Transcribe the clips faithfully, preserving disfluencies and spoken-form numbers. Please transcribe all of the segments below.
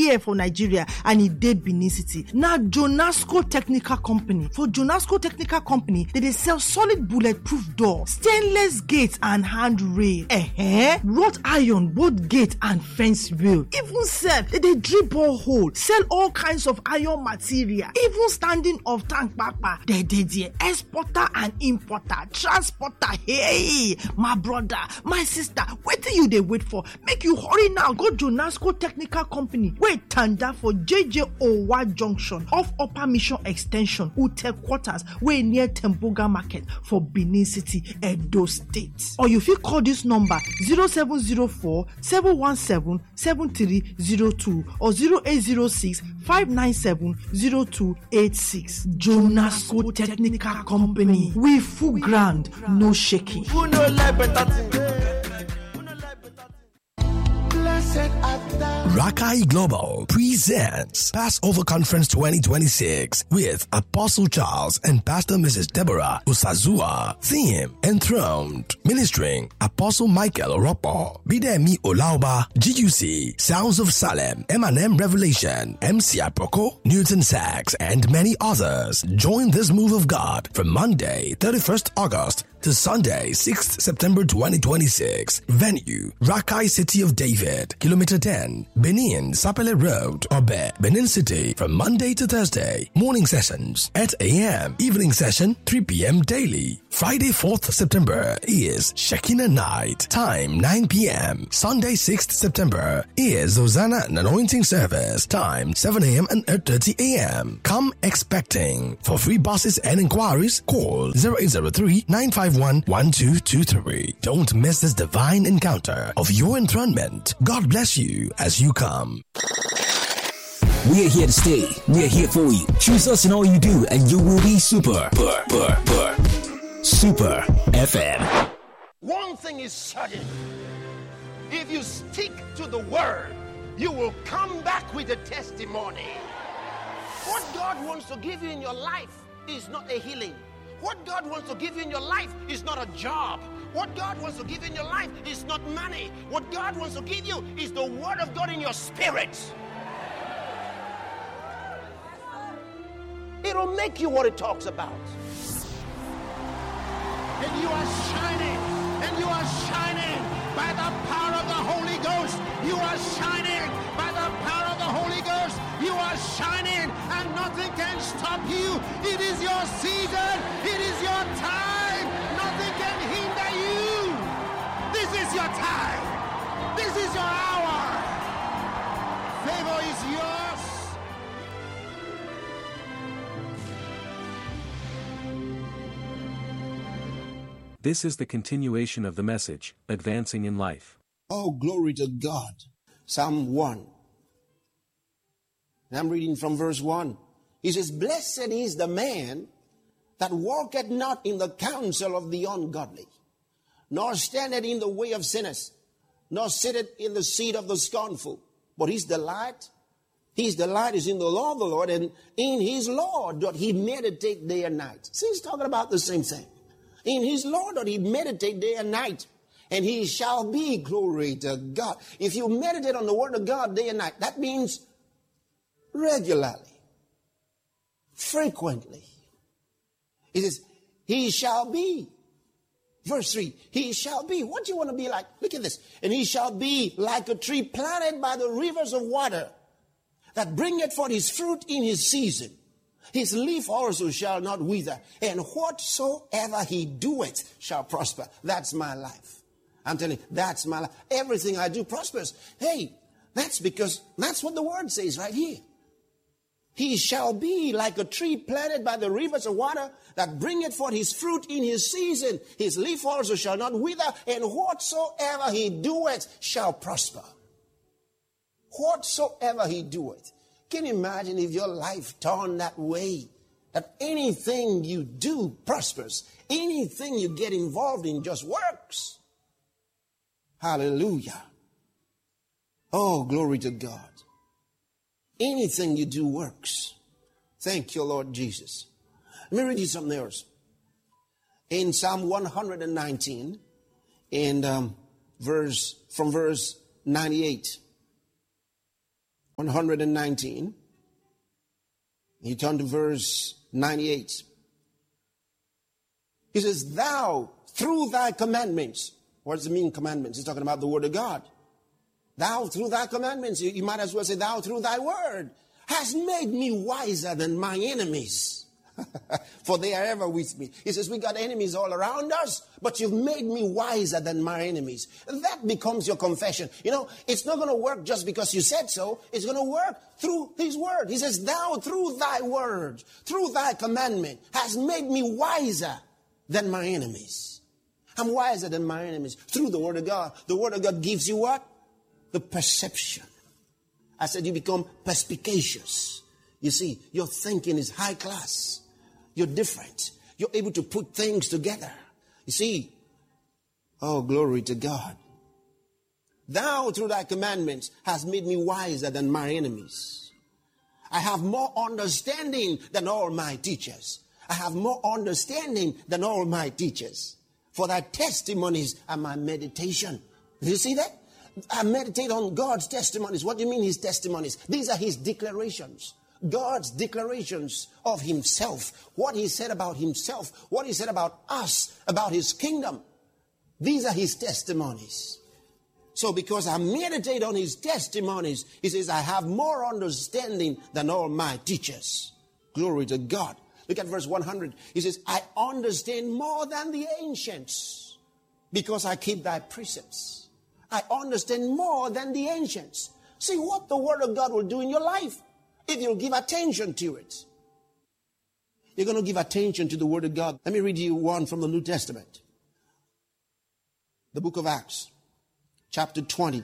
here for Nigeria and e dey Benin City. Na Jonasco Technical Company. For Jonasco Technical Company, they dey sell solid bulletproof door, stainless gate and handrail, eh, wrought iron, both gate and fence rail. Even sef, they dey drill borehole, sell all kinds of iron material, even standing of tank papa. They dey there, exporter and importer, transporter. Hey, my brother, my sister, wetin you dey wait for? Make you hurry now, go Jonasco Technical Company. Wait, tanda for J J Owa Junction off Upper Mission Extension, Ute Quarters, way near Temboga Market for Benin City, Edo State. Or you fit call this number zero seven zero four, seven one seven, seven three zero two or zero eight zero six, five nine seven, zero two eight six. Jonasco Technical Company. We full ground, no shaking. Rakai Global presents Passover Conference twenty twenty-six with Apostle Charles and Pastor Missus Deborah Usazua. Theme: Enthroned. Ministering: Apostle Michael Ropo, Bidemi Olauba, G U C, Sounds of Salem, M and M Revelation, M C Aproko, Newton Sachs, and many others. Join this move of God from Monday, thirty-first August to Sunday, sixth September twenty twenty-six. Venue: Rakai City of David, Kilometer ten, Benin, Sapele Road, Obe, Benin City, from Monday to Thursday. Morning sessions, eight a.m. Evening session, three p.m. daily. Friday, fourth September is Shekinah Night. Time, nine p.m. Sunday, sixth September is Hosanna and Anointing Service. Time, seven a.m. and eight thirty a.m. Come expecting. For free buses and inquiries, call zero eight zero three, nine five one, one two two three. Don't miss this divine encounter of your enthronement. God bless you as you come. We're here to stay. We're here for you. Choose us in all you do and you will be super. Burr, burr, burr. Super F M. One thing is certain. If you stick to the word, you will come back with a testimony. What God wants to give you in your life is not a healing. What God wants to give you in your life is not a job. What God wants to give you in your life is not money. What God wants to give you is the word of God in your spirit. It'll make you what it talks about. And you are shining, and you are shining by the power of the Holy Ghost. You are shining by the power of the Holy Ghost. You are shining, and nothing can stop you. It is your season. It is your time. Nothing can hinder you. This is your time. This is your hour. Favor is yours. This is the continuation of the message, Advancing in Life. Oh, glory to God. Psalm one. And I'm reading from verse one. He says, blessed is the man that walketh not in the counsel of the ungodly, nor standeth in the way of sinners, nor sitteth in the seat of the scornful. But his delight, his delight is in the law of the Lord, and in his law doth he meditate day and night. See, he's talking about the same thing. In his law doth he meditate day and night, and he shall be, glory to God. If you meditate on the word of God day and night, that means regularly, frequently. It says, he shall be. Verse three, he shall be. What do you want to be like? Look at this. And he shall be like a tree planted by the rivers of water, that bringeth forth his fruit in his season. His leaf also shall not wither, and whatsoever he doeth shall prosper. That's my life. I'm telling you, that's my life. Everything I do prospers. Hey, that's because that's what the word says right here. He shall be like a tree planted by the rivers of water, that bringeth forth his fruit in his season. His leaf also shall not wither, and whatsoever he doeth shall prosper. Whatsoever he doeth. Can you imagine if your life turned that way? That anything you do prospers. Anything you get involved in just works. Hallelujah. Oh, glory to God. Anything you do works. Thank you, Lord Jesus. Let me read you something else. In Psalm one hundred nineteen, in um, verse from verse ninety-eight. one hundred nineteen. You turn to verse ninety-eight. He says, thou, through thy commandments. What does it mean, commandments? He's talking about the word of God. Thou, through thy commandments. You, you might as well say, thou, through thy word, hast made me wiser than my enemies. For they are ever with me. He says, we got enemies all around us, but you've made me wiser than my enemies. And that becomes your confession. You know, it's not going to work just because you said so. It's going to work through his word. He says, thou through thy word, through thy commandment, has made me wiser than my enemies. I'm wiser than my enemies through the word of God. The word of God gives you what? The perception. I said you become perspicacious. You see, your thinking is high class. You're different. You're able to put things together. You see, oh, glory to God. Thou, through thy commandments, hast made me wiser than my enemies. I have more understanding than all my teachers. I have more understanding than all my teachers. For thy testimonies are my meditation. Do you see that? I meditate on God's testimonies. What do you mean his testimonies? These are his declarations. God's declarations of himself, what he said about himself, what he said about us, about his kingdom. These are his testimonies. So because I meditate on his testimonies, he says, I have more understanding than all my teachers. Glory to God. Look at verse one hundred. He says, I understand more than the ancients because I keep thy precepts. I understand more than the ancients. See what the word of God will do in your life. If you'll give attention to it. You're going to give attention to the word of God. Let me read you one from the New Testament. The book of Acts, chapter twenty,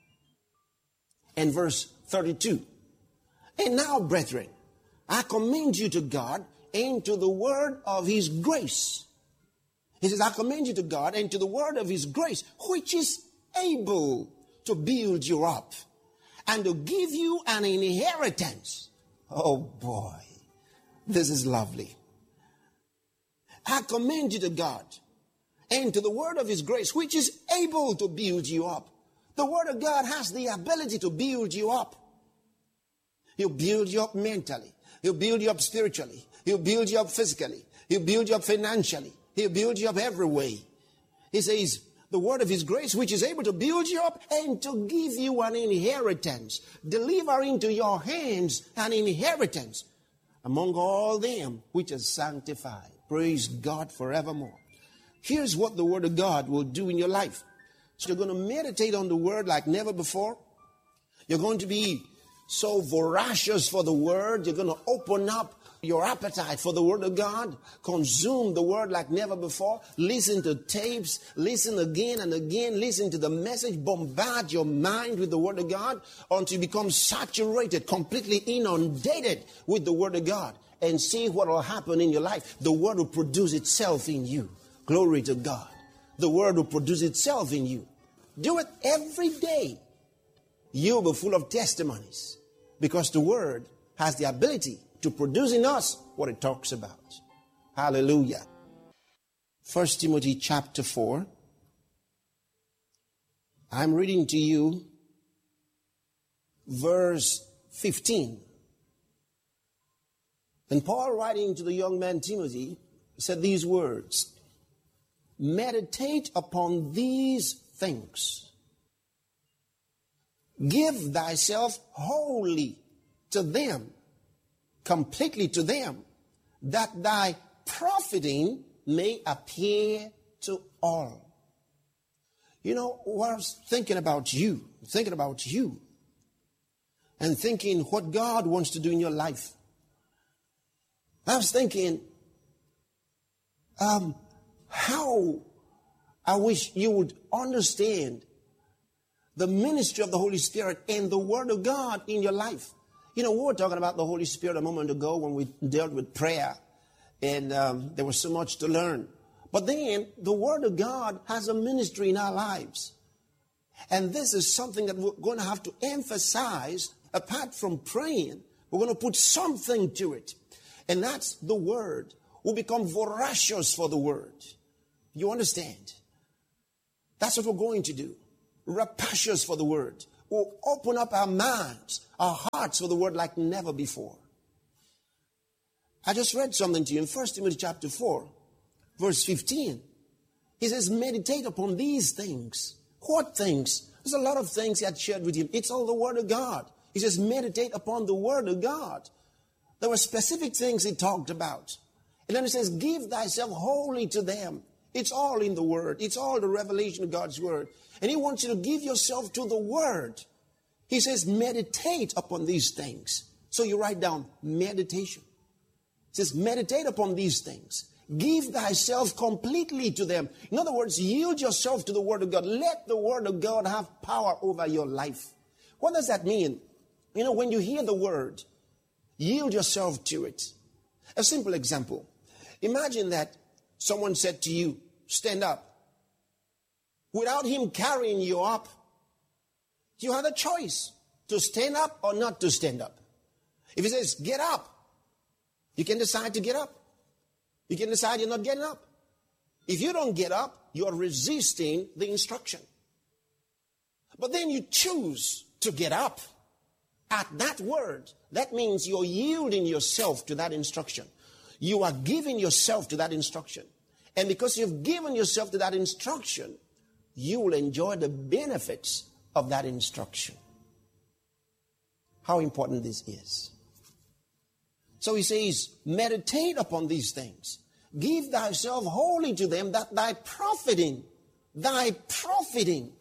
and verse thirty-two. And now, brethren, I commend you to God and to the word of his grace. He says, I commend you to God and to the word of his grace, which is able to build you up and to give you an inheritance. Oh boy, this is lovely. I commend you to God and to the word of his grace, which is able to build you up. The word of God has the ability to build you up. He'll build you up mentally. He'll build you up spiritually. He'll build you up physically. He'll build you up financially. He'll build you up every way. He says, the word of his grace, which is able to build you up and to give you an inheritance. Deliver into your hands an inheritance among all them which are sanctified. Praise God forevermore. Here's what the word of God will do in your life. So you're going to meditate on the word like never before. You're going to be so voracious for the word. You're going to open up your appetite for the word of God. Consume the word like never before. Listen to tapes. Listen again and again. Listen to the message. Bombard your mind with the word of God until you become saturated, completely inundated with the word of God. And see what will happen in your life. The word will produce itself in you. Glory to God. The word will produce itself in you. Do it every day. You'll be full of testimonies because the word has the ability to produce in us what it talks about. Hallelujah. First Timothy chapter four. I'm reading to you verse fifteen. And Paul, writing to the young man Timothy, said these words. Meditate upon these things. Give thyself wholly to them, completely to them, that thy profiting may appear to all. You know, I was thinking about you, thinking about you, and thinking what God wants to do in your life. I was thinking, um, how I wish you would understand the ministry of the Holy Spirit and the Word of God in your life. You know, we were talking about the Holy Spirit a moment ago when we dealt with prayer, and um, there was so much to learn. But then the Word of God has a ministry in our lives. And this is something that we're going to have to emphasize. Apart from praying, we're going to put something to it. And that's the Word. We'll become voracious for the Word. You understand? That's what we're going to do. Rapacious for the Word. will open up our minds, our hearts for the word like never before. I just read something to you in First Timothy chapter four, verse fifteen. He says, meditate upon these things. What things? There's a lot of things he had shared with him. It's all the word of God. He says, meditate upon the word of God. There were specific things he talked about. And then he says, give thyself wholly to them. It's all in the word. It's all the revelation of God's word. And he wants you to give yourself to the word. He says, meditate upon these things. So you write down meditation. He says, meditate upon these things. Give thyself completely to them. In other words, yield yourself to the word of God. Let the word of God have power over your life. What does that mean? You know, when you hear the word, yield yourself to it. A simple example. Imagine that someone said to you, stand up. Without him carrying you up, you had a choice to stand up or not to stand up. If he says, get up, you can decide to get up. You can decide you're not getting up. If you don't get up, you're resisting the instruction. But then you choose to get up. At that word, that means you're yielding yourself to that instruction. You are giving yourself to that instruction. And because you've given yourself to that instruction, you will enjoy the benefits of that instruction. How important this is. So he says, meditate upon these things. Give thyself wholly to them, that thy profiting, thy profiting.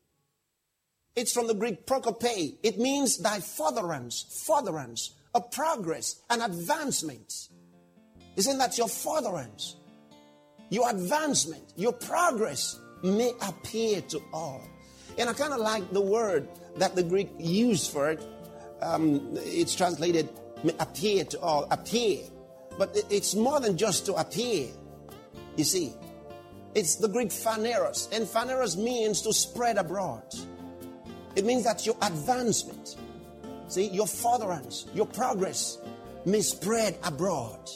It's from the Greek prokope. It means thy furtherance, furtherance, a progress, an advancement. Isn't that your furtherance? Your advancement, your progress may appear to all. And I kind of like the word that the Greek used for it. Um, it's translated may appear to all, appear. But it's more than just to appear. You see, it's the Greek phaneros. And phaneros means to spread abroad. It means that your advancement, see, your furtherance, your progress may spread abroad.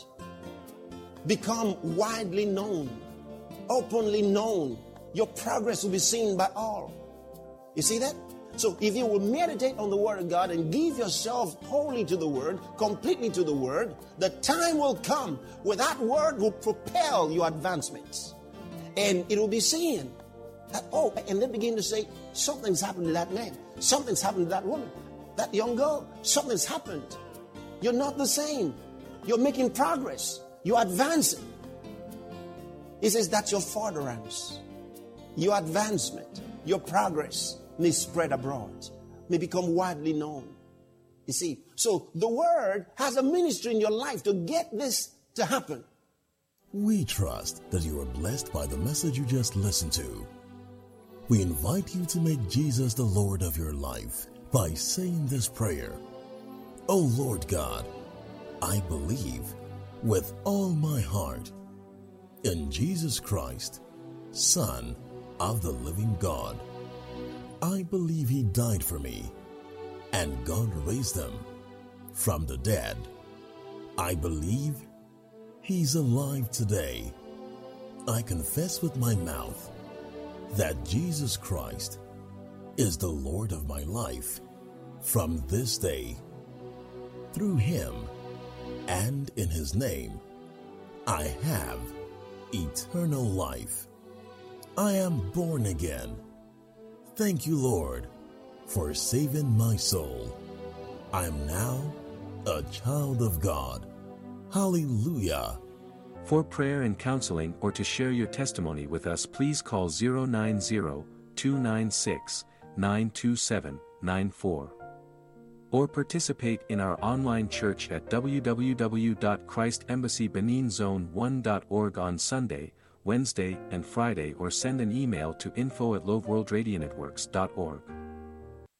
Become widely known, openly known. Your progress will be seen by all. You see that? So if you will meditate on the word of God and give yourself wholly to the word, completely to the word, the time will come where that word will propel your advancements. And it will be seen that, oh, and they begin to say, something's happened to that man. Something's happened to that woman. That young girl, something's happened. You're not the same. You're making progress. You're advancing. He says that's your furtherance. Your advancement, your progress may spread abroad, may become widely known. You see, so the word has a ministry in your life to get this to happen. We trust that you are blessed by the message you just listened to. We invite you to make Jesus the Lord of your life by saying this prayer. Oh Lord God, I believe with all my heart in Jesus Christ, Son of the living God. I believe he died for me, and God raised him from the dead. I believe he's alive today. I confess with my mouth that Jesus Christ is the Lord of my life from this day. Through him and in his name, I have eternal life. I am born again. Thank you, Lord, for saving my soul. I am now a child of God. Hallelujah. For prayer and counseling or to share your testimony with us, please call zero nine zero, two nine six, nine two seven nine four. Or participate in our online church at w w w dot christ embassy benin zone one dot org on Sunday, Wednesday, and Friday, or send an email to info at loveworldradionetworks dot org.